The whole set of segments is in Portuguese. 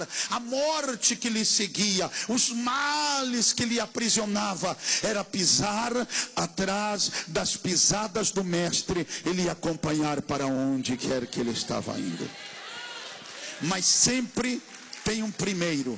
a morte que lhe seguia, os males que lhe aprisionava, era pisar atrás das pisadas do mestre, ele ia acompanhar para onde quer que ele estava indo. Mas sempre tem um primeiro.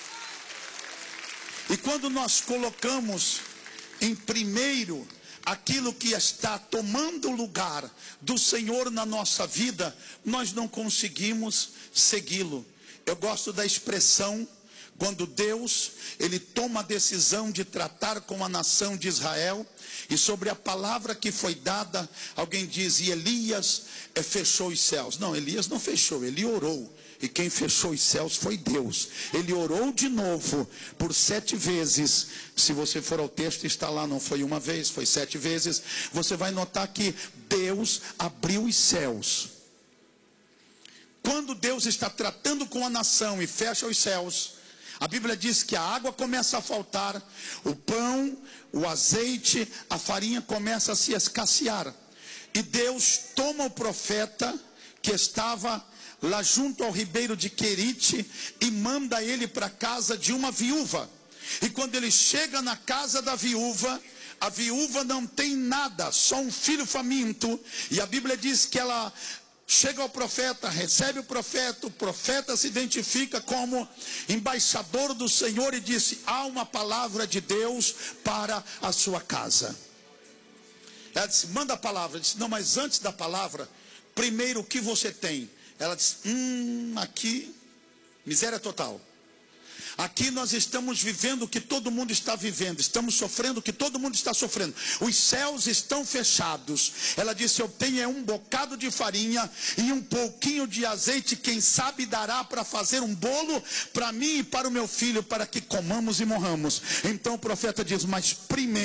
E quando nós colocamos em primeiro aquilo que está tomando o lugar do Senhor na nossa vida, nós não conseguimos segui-lo. Eu gosto da expressão, quando Deus, ele toma a decisão de tratar com a nação de Israel, e sobre a palavra que foi dada, alguém diz, e Elias fechou os céus. Não, Elias não fechou, ele orou. E quem fechou os céus foi Deus. Ele orou de novo por 7 vezes. Se você for ao texto, está lá, não foi uma vez, foi 7 vezes. Você vai notar que Deus abriu os céus. Quando Deus está tratando com a nação e fecha os céus, a Bíblia diz que a água começa a faltar, o pão, o azeite, a farinha começa a se escassear. E Deus toma o profeta que estava lá junto ao ribeiro de Querite e manda ele para a casa de uma viúva. E quando ele chega na casa da viúva, a viúva não tem nada, só um filho faminto. E a Bíblia diz que ela chega ao profeta, recebe o profeta se identifica como embaixador do Senhor e disse, há uma palavra de Deus para a sua casa. Ela disse, manda a palavra. Ela disse, não, mas antes da palavra, primeiro o que você tem? Ela disse, aqui, miséria total. Aqui nós estamos vivendo o que todo mundo está vivendo, estamos sofrendo o que todo mundo está sofrendo. Os céus estão fechados. Ela disse, eu tenho um bocado de farinha e um pouquinho de azeite, quem sabe dará para fazer um bolo para mim e para o meu filho, para que comamos e morramos. Então o profeta diz, mas primeiro